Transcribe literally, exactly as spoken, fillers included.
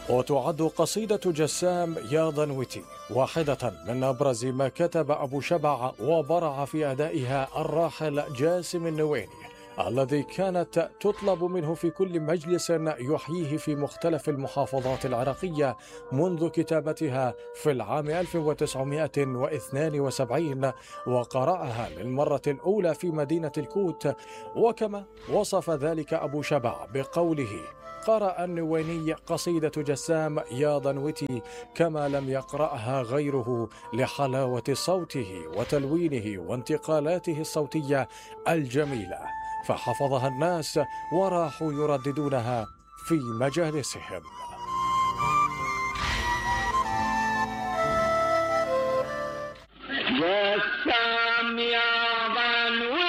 وتعد قصيدة جسام يا ضنوتي واحدة من أبرز ما كتب أبو شبع وبرع في أدائها الراحل جاسم النويني، الذي كانت تطلب منه في كل مجلس يحييه في مختلف المحافظات العراقية منذ كتابتها في العام ألف وتسعمائة واثنين وسبعين، وقرأها للمرة الأولى في مدينة الكوت. وكما وصف ذلك أبو شبع بقوله: قرأ النويني قصيدة جسام يا ضنوتي كما لم يقرأها غيره لحلاوة صوته وتلوينه وانتقالاته الصوتية الجميلة، فحفظها الناس وراحوا يرددونها في مجالسهم. جسام